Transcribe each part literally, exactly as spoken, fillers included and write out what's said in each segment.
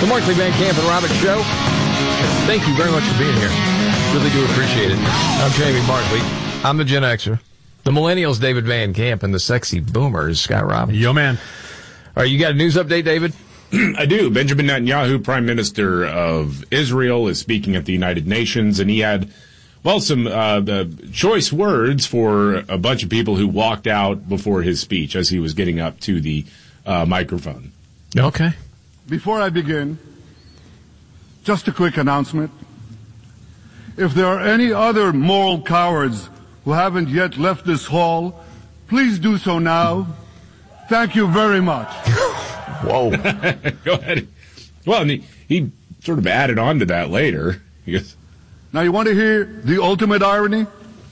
The Markley Van Camp and Robbins Show. Thank you very much for being here. Really do appreciate it. I'm Jamie Markley. I'm the Gen Xer. The Millennials, David Van Camp, and the Sexy Boomers, Scott Robbins. Yo, man. All right, you got a news update, David? I do. Benjamin Netanyahu, Prime Minister of Israel, is speaking at the United Nations, and he had, well, some uh, uh, choice words for a bunch of people who walked out before his speech as he was getting up to the uh, microphone. Okay. Before I begin, just a quick announcement. If there are any other moral cowards who haven't yet left this hall, please do so now. Thank you very much. Whoa. Go ahead. Well, and he, he sort of added on to that later. He goes, now you want to hear the ultimate irony?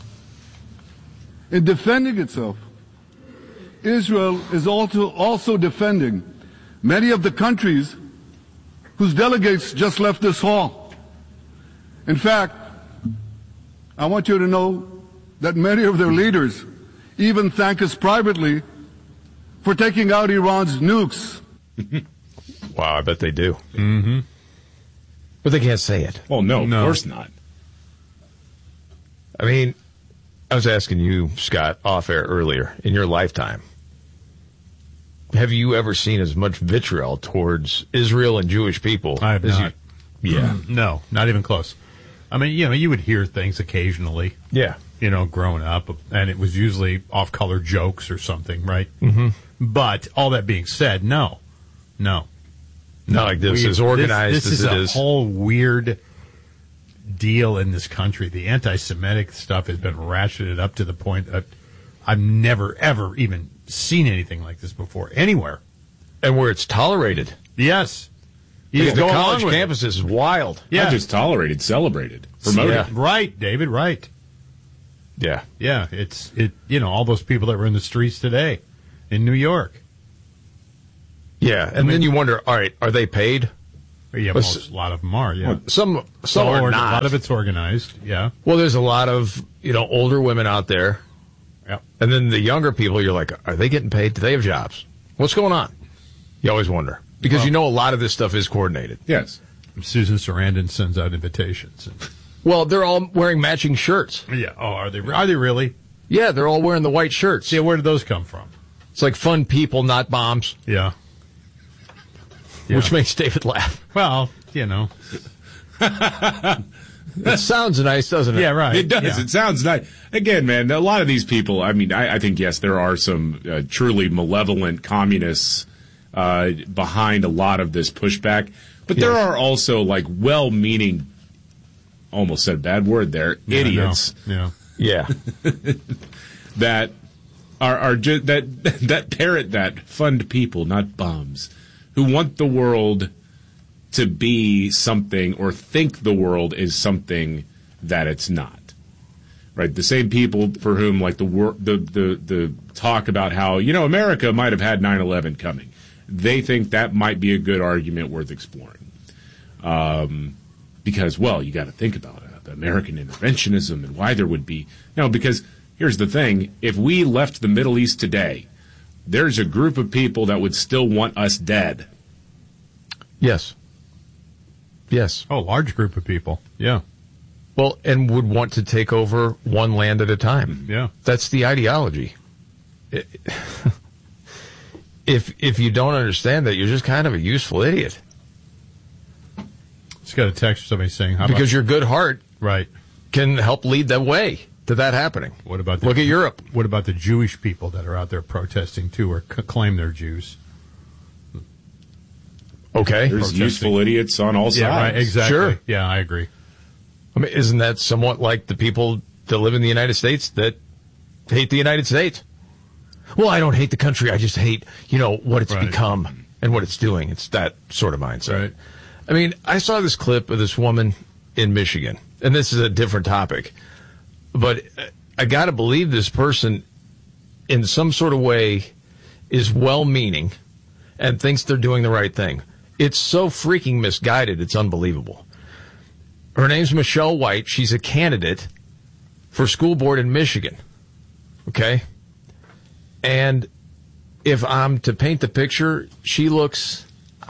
In defending itself, Israel is also, also defending many of the countries whose delegates just left this hall. In fact, I want you to know that many of their leaders even thank us privately for taking out Iran's nukes. Wow, I bet they do. Mm-hmm. But they can't say it. well, no, No. of course not. I mean, I was asking you, Scott, off air earlier, in your lifetime, have you ever seen as much vitriol towards Israel and Jewish people? I have as not. You, yeah. No, not even close. I mean, you know, you would hear things occasionally, Yeah. you know, growing up, and it was usually off-color jokes or something, right? Mm-hmm. But all that being said, no, no. Not like this, We- as organized this, this as is it a is. whole weird deal in this country. The anti-Semitic stuff has been ratcheted up to the point that I've never, ever even seen anything like this before, anywhere. And where it's tolerated. Yes. You Because just the go along college with it. campus is wild. Yeah. Not just tolerated, celebrated, promoted. Yeah. Right, David, right. Yeah. Yeah, it's, it. you know, all those people that were in the streets today in New York. Yeah. And then you wonder, all right, are they paid? Yeah, Let's- most, a lot of them are, yeah. Some some Well, are or- not. A lot of it's organized, yeah. Well, there's a lot of, you know, older women out there. Yep. And then the younger people, you're like, are they getting paid? Do they have jobs? What's going on? You always wonder. Because Well- you know a lot of this stuff is coordinated. Yes. Susan Sarandon sends out invitations. Well, they're all wearing matching shirts. Yeah. Oh, are they? Are they really? Yeah, they're all wearing the white shirts. Yeah. Where did those come from? It's like fun people, not bombs, Yeah. Yeah. which makes David laugh. Well, you know. It sounds nice, doesn't it? Yeah. Right. It does. Yeah. It sounds nice. Again, man, a lot of these people, I mean, I, I think, yes, there are some uh, truly malevolent communists uh, behind a lot of this pushback. But there Yes. are also, like, well-meaning, almost said a bad word there, Yeah, I know. idiots Yeah. Yeah. that are, are just, that, that parrot that fund people, not bombs, who want the world to be something or think the world is something that it's not. Right? The same people for whom, like, the wor- the, the, the talk about how, you know, America might have had nine eleven coming. They think that might be a good argument worth exploring. Um, because, well, you got to think about it, American interventionism and why there would be. No, because here's the thing. If we left the Middle East today, there's a group of people that would still want us dead. Yes. Yes. Oh, large group of people. Yeah. Well, and would want to take over one land at a time. Yeah. That's the ideology. It- if if you don't understand that, you're just kind of a useful idiot. Just got a text from somebody saying, how Because about, your good heart right. can help lead the way to that happening. What about the, Look at Europe. What about the Jewish people that are out there protesting too, or c- claim they're Jews? Okay. There's Protesting. useful idiots on all sides. Yeah, right. Exactly. Sure. Yeah, I agree. I mean, isn't that somewhat like the people that live in the United States that hate the United States? Well, I don't hate the country. I just hate, you know, what it's Right. become and what it's doing. It's that sort of mindset. Right. I mean, I saw this clip of this woman in Michigan, and this is a different topic, but I got to believe this person in some sort of way is well-meaning and thinks they're doing the right thing. It's so freaking misguided, it's unbelievable. Her name's Michelle White. She's a candidate for school board in Michigan. Okay? And if I'm to paint the picture, she looks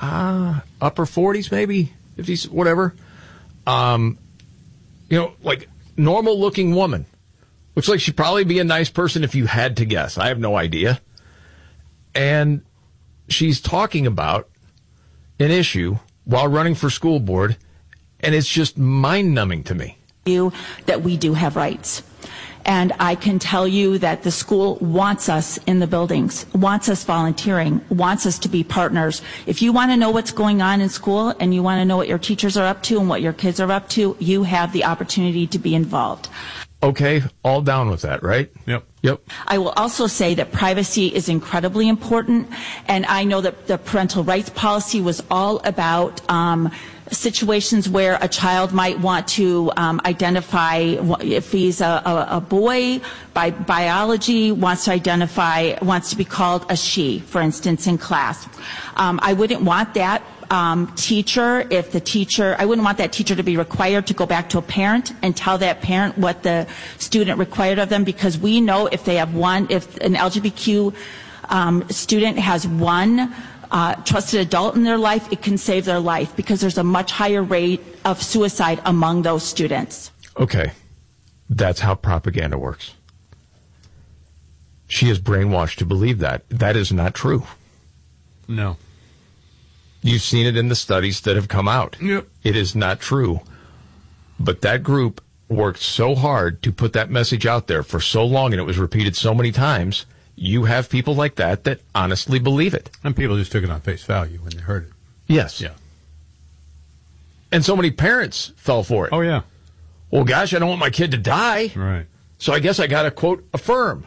uh, upper forties, maybe fifties, whatever. Um, you know, like normal looking woman. Looks like she'd probably be a nice person if you had to guess. I have no idea. And she's talking about an issue while running for school board, and it's just mind-numbing to me. You that we do have rights. And I can tell you that the school wants us in the buildings, wants us volunteering, wants us to be partners. If you want to know what's going on in school and you want to know what your teachers are up to and what your kids are up to, you have the opportunity to be involved. Okay, all down with that, right? Yep. Yep. I will also say that privacy is incredibly important, and I know that the parental rights policy was all about um, situations where a child might want to um, identify if he's a, a, a boy by biology, wants to identify, wants to be called a she, for instance, in class. Um, I wouldn't want that um, teacher, if the teacher, I wouldn't want that teacher to be required to go back to a parent and tell that parent what the student required of them, because we know if they have one, if an L G B T Q um, student has one Uh, trusted adult in their life, it can save their life because there's a much higher rate of suicide among those students. Okay. That's how propaganda works. She is brainwashed to believe that. That is not true. No. You've seen it in the studies that have come out. Yep. It is not true. But that group worked so hard to put that message out there for so long, and it was repeated so many times. You have people like that that honestly believe it. And people just took it on face value when they heard it. Yes. Yeah. And so many parents fell for it. Oh, yeah. Well, gosh, I don't want my kid to die. Right. So I guess I got to, quote, affirm.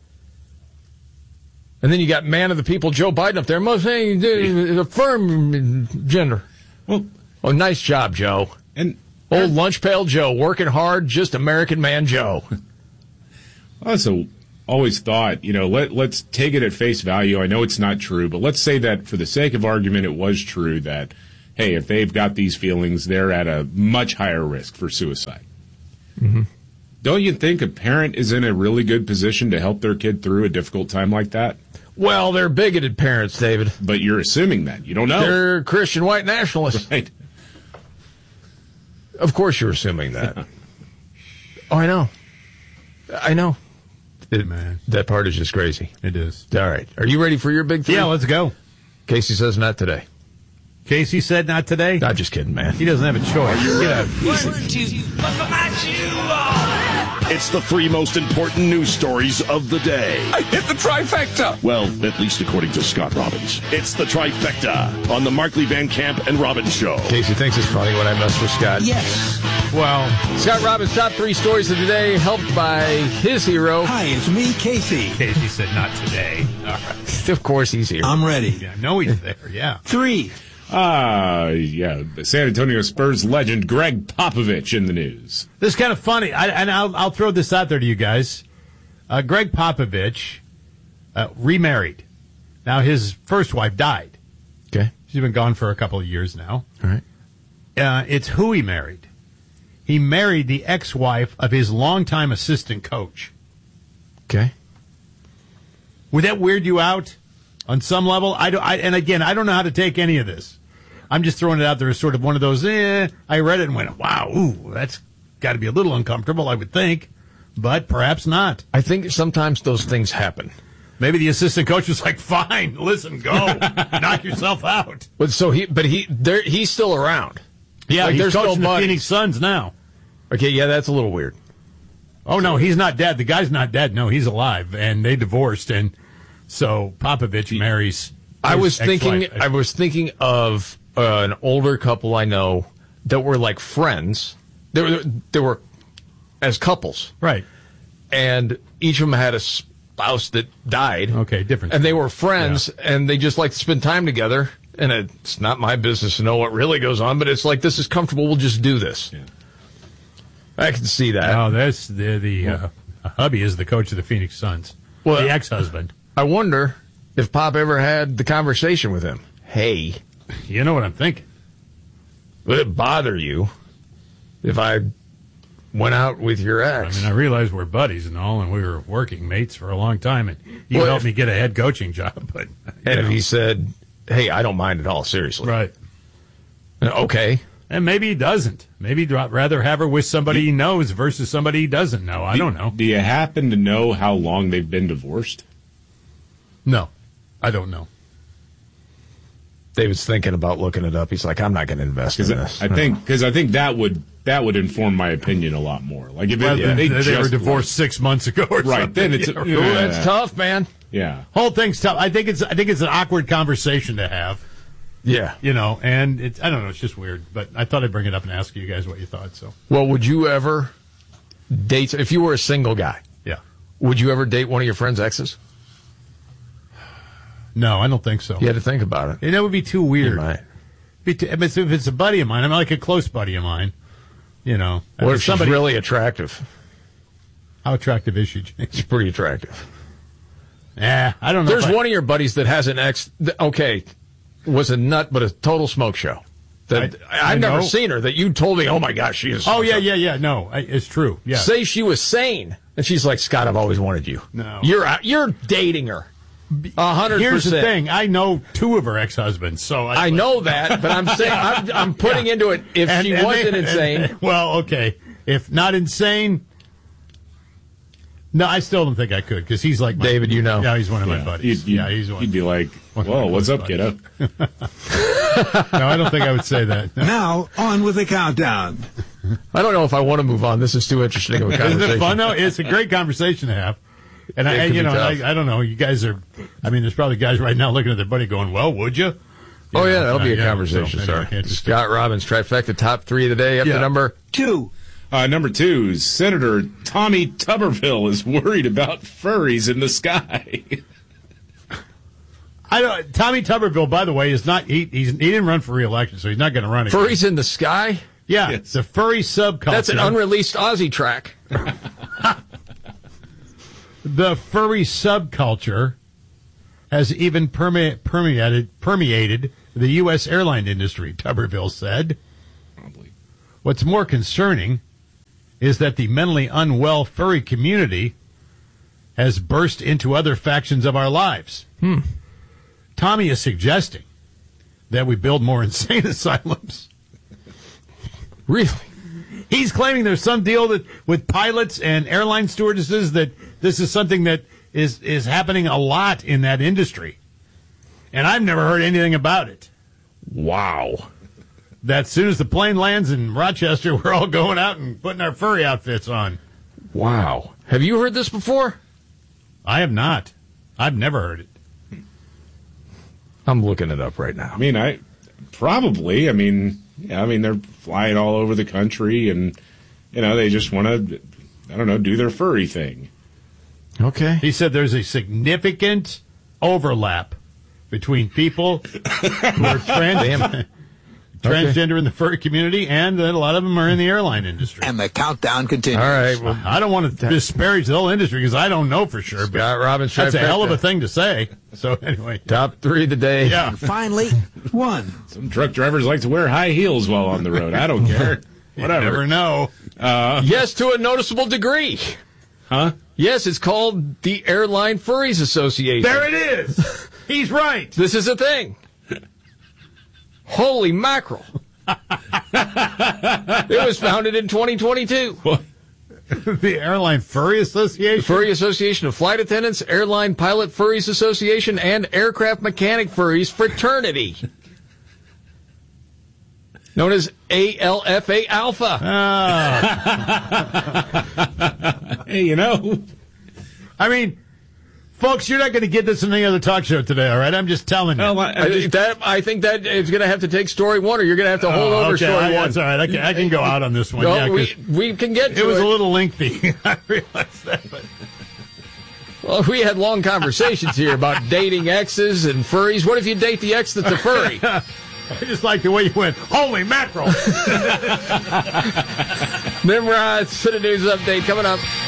And then you got man of the people, Joe Biden, up there. Most saying affirm gender. Well, oh, nice job, Joe. And Old lunch pail Joe, working hard, just American man Joe. Also, always thought, you know, let, let's take it at face value. I know it's not true, but let's say that for the sake of argument, it was true that, hey, if they've got these feelings, they're at a much higher risk for suicide. Mm-hmm. Don't you think a parent is in a really good position to help their kid through a difficult time like that? Well, they're bigoted parents, David. But you're assuming that. You don't know. They're Christian white nationalists. Right. Of course you're assuming that. Oh, I know. I know. It, Man. That part is just crazy. It is. All right. Are you ready for your big three? Yeah, let's go. Casey says not today. Casey said not today? I'm just kidding, man. He doesn't have a choice. Get out. It's the three most important news stories of the day. I hit the trifecta. Well, at least according to Scott Robbins. It's the trifecta on the Markley Van Camp and Robbins Show. Casey thinks it's funny when I mess with Scott. Yes. Well, Scott Robbins' top three stories of the day, helped by his hero. Hi, it's me, Casey. Casey said not today. All right. Of course he's here. I'm ready. Yeah, I know he's there, yeah. Three. Ah, uh, yeah. The San Antonio Spurs legend Greg Popovich in the news. This is kind of funny, I, and I'll, I'll throw this out there to you guys. Uh, Greg Popovich uh, remarried. Now, his first wife died. Okay. She's been gone for a couple of years now. All right. Uh, it's who he married. He married the ex-wife of his longtime assistant coach. Okay. Would that weird you out on some level? I, do, I And again, I don't know how to take any of this. I'm just throwing it out there as sort of one of those, eh, I read it and went, wow, ooh, that's got to be a little uncomfortable, I would think. But perhaps not. I think sometimes those things happen. Maybe the assistant coach was like, fine, listen, go. Knock yourself out. But so he, but he, there, he's still around. Yeah, Like, he's there's no coaching the buddies. Phoenix Suns now. Okay, yeah, that's a little weird. Oh, no, he's not dead. The guy's not dead. No, he's alive. And they divorced. And so Popovich marries. I his was thinking, ex-wife. I was thinking of uh, an older couple I know that were like friends. They were, they were as couples. Right. And each of them had a spouse that died. Okay, different. And they were friends, and they just like to spend time together. And it's not my business to know what really goes on, but it's like, this is comfortable. We'll just do this. Yeah. I can see that. Oh, that's the, the uh, hubby is the coach of the Phoenix Suns. Well, the ex-husband. I wonder if Pop ever had the conversation with him. Hey, You know what I'm thinking. would it bother you if I went out with your I ex? mean, I realize we're buddies and all, and we were working mates for a long time, and you Well, helped if- me get a head coaching job. But you and if know. he said, hey, I don't mind at all, seriously. Right. Okay. And maybe he doesn't. Maybe he'd rather have her with somebody he knows versus somebody he doesn't know. I don't know. Do you happen to know how long they've been divorced? No, I don't know. David's thinking about looking it up. He's like, I'm not going to invest in this. I think because I think that would that would inform my opinion a lot more. Like if Well, it, they, they, they just were divorced like- six months ago, or right? something. Then it's Yeah, yeah, Ooh, that's tough, man. Yeah. whole thing's tough. I think it's I think it's an awkward conversation to have. Yeah. You know, and it's I don't know. It's just weird. But I thought I'd bring it up and ask you guys what you thought. So Well, would you ever date, if you were a single guy, yeah, would you ever date one of your friend's exes? no, I don't think so. You had to think about it. And that would be too You weird. might. Be too, if it's if it's a buddy of mine, I'm like a close buddy of mine. You know, What if somebody she's really attractive? How attractive is she, James? She's pretty attractive. Yeah, I don't know. There's if I- one of your buddies that has an ex, that, okay, was a nut, but a total smoke show. That I- I, I I've never know. seen her. That you told me, oh my gosh, she is. Oh yeah, yeah, yeah. No, I, it's true. Yeah. Say she was sane, and she's like, Scott, I've always wanted you. No. you're out, you're dating her. A hundred Here's the percent. thing. I know two of her ex-husbands, so I, I know that, but I'm saying I'm, I'm putting Yeah. into it. If And- she and wasn't they- insane, and- well, okay. If not insane, no, I still don't think I could because he's like my, David, you know. Yeah, he's one of my Yeah. buddies. You'd, you'd, yeah, he's one. You'd be like, one of my "Whoa, what's close up, kiddo?" No, I don't think I would say that. No. Now, on with the countdown. I don't know if I want to move on. This is too interesting of a conversation. Isn't it fun though? It's a great conversation to have. And It I, could you be know, tough. I, I don't know. You guys are. I mean, there's probably guys right now looking at their buddy going, "Well, would you?" Oh yeah, that'll be a yeah, conversation, so, sir. anyway, it's just- Scott Robbins, trifecta, top three of the day. Up Yeah. to number. Two. Uh, number two, Senator Tommy Tuberville is worried about furries in the sky. I don't. Tommy Tuberville, by the way, is not. He he's, he didn't run for re-election, so he's not going to run again. Furries in the sky. Yeah, Yes. it's a furry subculture. That's an unreleased Aussie track. The furry subculture has even perme- permeated permeated the U S airline industry. Tuberville said. Probably. What's more concerning is that the mentally unwell furry community has burst into other factions of our lives. Hmm. Tommy is suggesting that we build more insane asylums. Really? He's claiming there's some deal that with pilots and airline stewardesses that this is something that is, is happening a lot in that industry. And I've never heard anything about it. Wow. That as soon as the plane lands in Rochester, we're all going out and putting our furry outfits on. Wow. Have you heard this before? I have not. I've never heard it. I'm looking it up right now. I mean, I probably. I mean, yeah, I mean, they're flying all over the country, and you know, they just want to, I don't know, do their furry thing. Okay. He said there's a significant overlap between people who are trans- transgender in the furry community and that a lot of them are in the airline industry. And the countdown continues. All right. Well, I don't want to disparage the whole industry because I don't know for sure, but Scott Robbins, that's a trifecta. hell of a thing to say. So anyway, Top three of the day. yeah. Finally, one. Some truck drivers like to wear high heels while on the road. I don't care. You Whatever. never know. Yes, to a noticeable degree. Huh? Yes, it's called the Airline Furries Association. There it is. He's right. This is a thing. Holy mackerel. It was founded in twenty twenty-two. The Airline Furry Association. Furry Association of Flight Attendants, Airline Pilot Furries Association, and Aircraft Mechanic Furries Fraternity. Known as A L F A Alpha. Ah. Hey, you know, I mean, folks, you're not going to get this in any other talk show today, all right? I'm just telling you. well, I, I I think just, that I think that is going to have to take story one, or you're going to have to hold Oh, over okay, story I- one. That's all right. I can, I can go out on this one. No, yeah, 'cause we we can get to it was it. a little lengthy. I realize that, but Well, we had long conversations here about dating exes and furries. What if you date the ex that's a furry? I just like the way you went. Holy mackerel! Nimrod, City News Update coming up.